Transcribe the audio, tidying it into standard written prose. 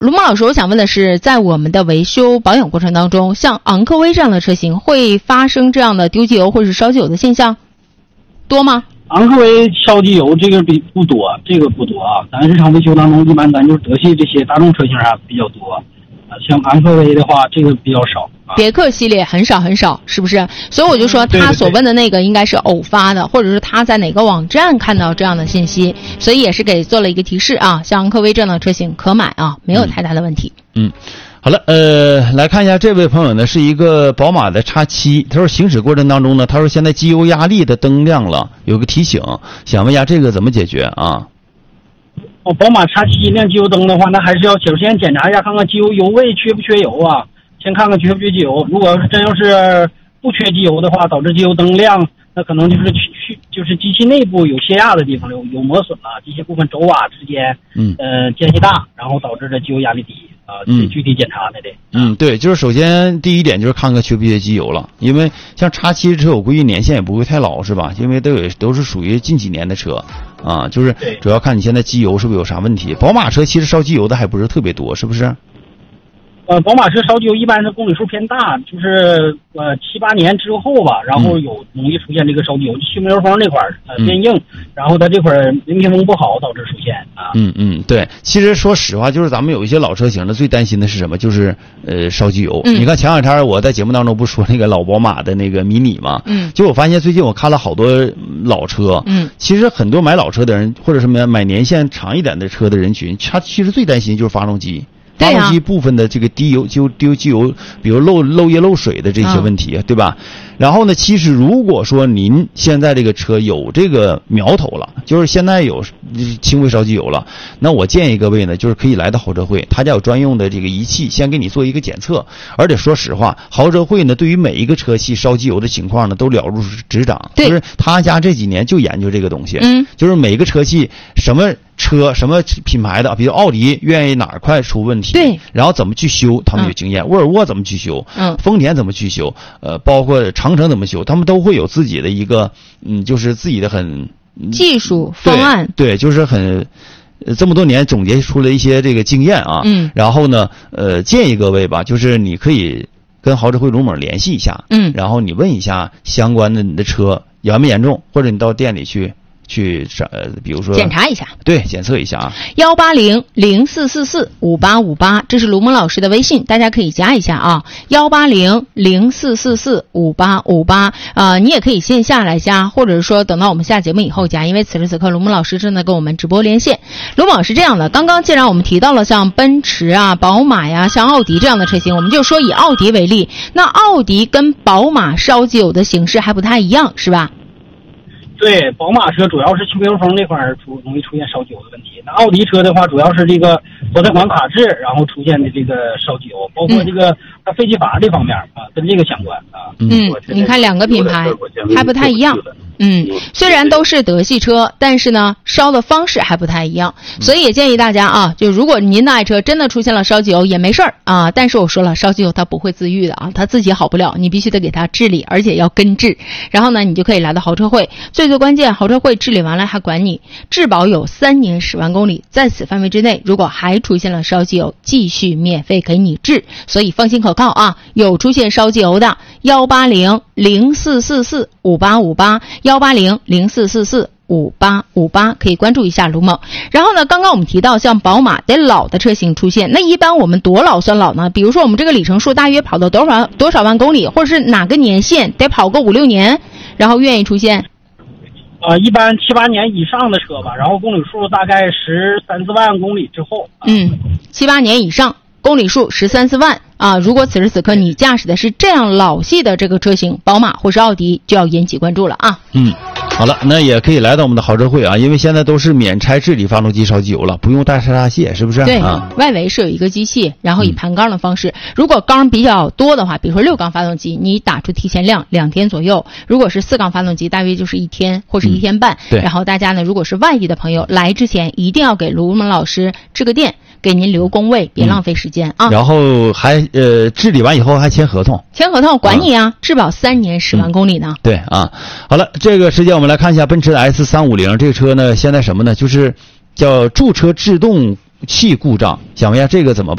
卢梦老师，我想问的是，在我们的维修保养过程当中，像昂科威这样的车型会发生这样的丢机油或者是烧机油的现象多吗？ 昂科威烧机油这个不多，这个不多啊。咱日常维修当中，一般咱就是德系这些大众车型啊比较多。像昂科威的话，这个比较少。 别克系列很少，是不是？所以我就说他所问的那个应该是偶发的，或者是他在哪个网站看到这样的信息，所以也是给做了一个提示啊。像昂科威这样的车型可买啊，没有太大的问题。 好了，来看一下这位朋友呢，是一个宝马的 X7， 他说行驶过程当中呢，他说现在机油压力的灯亮了，有个提醒，想问一下这个怎么解决啊？ 宝马 X7 亮机油灯的话，那还是要首先检查一下，看看机油油位缺不缺油啊。先看看缺不缺机油，如果要是不缺机油的话，导致机油灯亮，那可能就是机器内部有泄压的地方有磨损了，机械部分轴瓦之间间隙大，然后导致的机油压力低啊，具体检查的得。 对，就是首先第一点就是看看缺不缺机油了，因为像 X7 车我估计年限也不会太老是吧？因为都是属于近几年的车啊，就是主要看你现在机油是不是有啥问题。宝马车其实烧机油的还不是特别多，是不是？ 宝马车烧机油一般是公里数偏大，就是7、8年之后吧，然后容易出现这个烧机油，气门油封那块变硬，然后它这块人品风不好导致出现啊。 对，其实说实话，就是咱们有一些老车型的最担心的是什么？就是烧机油。你看前两天我在节目当中不说那个老宝马的那个迷你嘛，就我发现最近我看了好多老车，其实很多买老车的人或者什么买年限长一点的车的人群，他其实最担心就是发动机。发动机部分的这个丢机油，比如漏液漏水的这些问题，对吧？然后呢，其实如果说您现在这个车有这个苗头了，就是现在有轻微烧机油了，那我建议各位呢，就是可以来到豪车会，他家有专用的这个仪器，先给你做一个检测。而且说实话，豪车会呢，对于每一个车系烧机油的情况呢，都了如指掌。就是他家这几年就研究这个东西，就是每个车系什么车什么品牌的，比如奥迪愿意哪块出问题， 对， 然后怎么去修，他们有经验。沃尔沃怎么去修，丰田怎么去修，包括长城怎么修，他们都会有自己的一个就是自己的很技术方案， 对，就是很这么多年总结出了一些这个经验啊。然后呢建议各位吧，就是你可以跟豪车会龙猛联系一下，然后你问一下相关的你的车严不严重，或者你到店里去比如说检查一下， 对，检测一下啊。 18004445858，这是卢蒙老师的微信，大家可以加一下啊。18004445858，你也可以线下来加，或者是说等到我们下节目以后加，因为此时此刻卢蒙老师正在跟我们直播连线。卢蒙是这样的，刚刚既然我们提到了像奔驰啊、宝马呀、像奥迪这样的车型，我们就说以奥迪为例，那奥迪跟宝马烧机油的形式还不太一样，是吧？ 对，宝马车主要是气门油封那块容易出现烧机油的问题。那奥迪车的话，主要是这个活塞管卡滞，然后出现的这个烧机油，包括这个废气阀这方面啊，跟这个相关啊。 你看两个品牌还不太一样。虽然都是德系车，但是呢，烧的方式还不太一样，所以也建议大家啊，就如果您的爱车真的出现了烧机油也没事儿啊，但是我说了，烧机油它不会自愈的啊，它自己好不了，你必须得给它治理，而且要根治。然后呢，你就可以来到豪车会，最关键，豪车会治理完了还管你质保有3年10万公里，在此范围之内，如果还出现了烧机油，继续免费给你治，所以放心可靠啊。有出现烧机油的18004445858，18004445858，可以关注一下卢某。然后呢，刚刚我们提到像宝马得老的车型出现，那一般我们多老算老呢？比如说我们这个里程数大约跑到多少万公里，或者是哪个年限得跑个5、6年，然后愿意出现一般7、8年以上的车吧，然后公里数大概13、14万公里之后。 7、8年以上，公里数13、14万啊！如果此时此刻你驾驶的是这样老系的这个车型，宝马或是奥迪，就要引起关注了啊。 好了，那也可以来到我们的豪车会啊，因为现在都是免拆治理发动机烧机油了，不用大拆大卸，是不是？ 对，外围是有一个机器，然后以盘缸的方式。如果缸比较多的话，比如说6缸发动机，你打出提前量2天左右；如果是4缸发动机，大约就是1天或是1天半。然后大家呢，如果是外地的朋友来之前，一定要给卢蒙老师置个电，给您留工位，别浪费时间啊。然后还治理完以后还签合同管你啊，质保3年10万公里呢。 对啊，好了，这个时间我们来看一下奔驰的 S350这个车呢，现在什么呢？就是叫驻车制动器故障，想问一下这个怎么办？